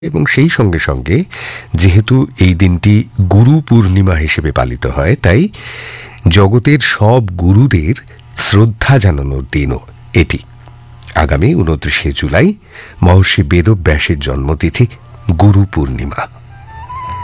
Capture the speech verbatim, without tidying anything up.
এবং সেই সঙ্গে সঙ্গে যেহেতু এই দিনটি গুরু পূর্ণিমা হিসেবে পালিত হয়, তাই জগতের সব গুরুদের শ্রদ্ধা জানানোর দিনও এটি। আগামী উনত্রিশে জুলাই মহর্ষি বেদব্যাসের জন্মতিথি, গুরু পূর্ণিমা।